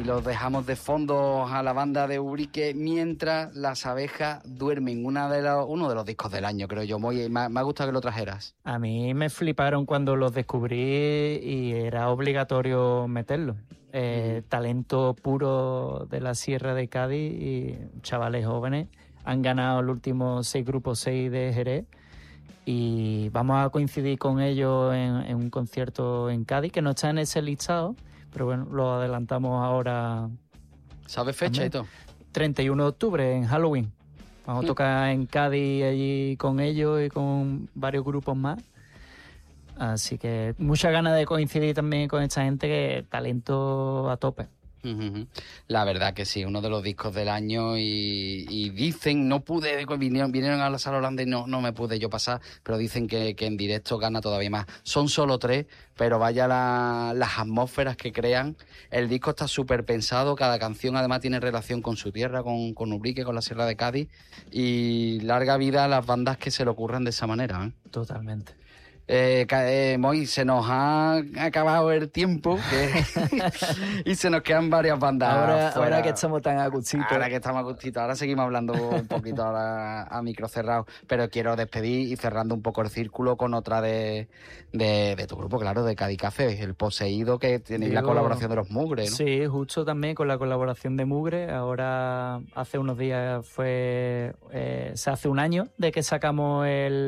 y los dejamos de fondo a la banda de Ubrique mientras las abejas duermen. Uno de los discos del año, creo yo. Me ha gustado que lo trajeras. A mí me fliparon cuando los descubrí y era obligatorio meterlos. Talento puro de la Sierra de Cádiz y chavales jóvenes. Han ganado el último 6 grupos 6 de Jerez y vamos a coincidir con ellos en un concierto en Cádiz que no está en ese listado, pero bueno, lo adelantamos ahora. ¿Sabes fecha y todo? 31 de octubre, en Halloween. Vamos a tocar en Cádiz allí con ellos y con varios grupos más. Así que muchas ganas de coincidir también con esta gente, que talento a tope. La verdad que sí, uno de los discos del año y dicen, no pude, vinieron a la sala Holanda y no me pude yo pasar, pero dicen que en directo gana todavía más. Son solo 3, pero vaya las atmósferas que crean. El disco está súper pensado, cada canción además tiene relación con su tierra, con Ubrique, con la Sierra de Cádiz, y larga vida a las bandas que se le ocurran de esa manera, ¿eh? Totalmente. Moy, se nos ha acabado el tiempo y se nos quedan varias bandas ahora que estamos tan a gustito. Ahora que estamos a gustito, ahora seguimos hablando un poquito ahora a micro cerrado, pero quiero despedir y cerrando un poco el círculo con otra de tu grupo, claro, de Cádiz Café, El Poseído, que tenéis la colaboración de los Mugre, ¿no? Sí, justo también con la colaboración de Mugre. Ahora hace unos días se hace un año de que sacamos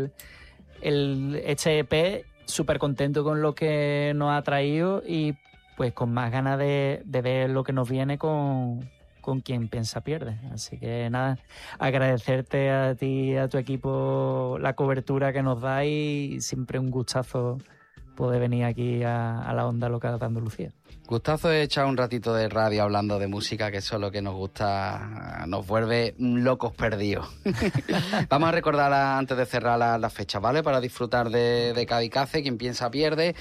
este EP, súper contento con lo que nos ha traído y pues con más ganas de ver lo que nos viene con Quien Piensa Pierde. Así que nada, agradecerte a ti y a tu equipo la cobertura que nos dais y siempre un gustazo poder venir aquí a la Onda Local de Andalucía. Gustazo de echar un ratito de radio hablando de música, que eso es lo que nos gusta, nos vuelve locos perdidos. Vamos a recordar antes de cerrar las fechas, ¿vale? Para disfrutar de Cádiz Café, Quien Piensa Pierde.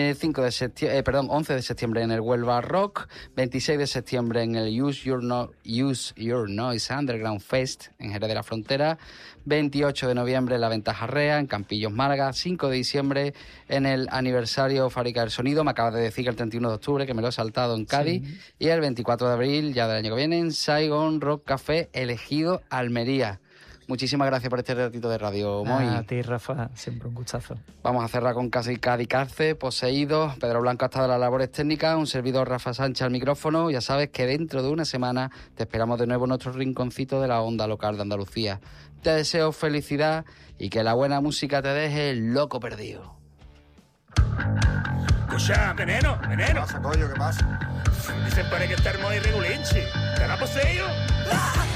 11 de septiembre en el Huelva Rock, 26 de septiembre en el Use Your Noise Underground Fest en Jerez de la Frontera, 28 de noviembre en la Ventaja Rea, en Campillos, Málaga, 5 de diciembre en el aniversario Fábrica del Sonido, me acabas de decir que el 31 de octubre, que me lo he saltado, en Cádiz, sí. Y el 24 de abril, ya del año que viene, en Saigon Rock Café, Elegido, Almería. Muchísimas gracias por este ratito de radio, Moy. A ti, Rafa, siempre un gustazo. Vamos a cerrar con Cádiz Café, Poseído. Pedro Blanco ha estado en las labores técnicas, un servidor Rafa Sánchez al micrófono. Ya sabes que dentro de una semana te esperamos de nuevo en nuestro rinconcito de la Onda Local de Andalucía. Te deseo felicidad y que la buena música te deje loco perdido. Escucha, veneno. ¿Qué pasa, coño? ¿Qué pasa? Dicen por ahí que está muy regulinchi. Te la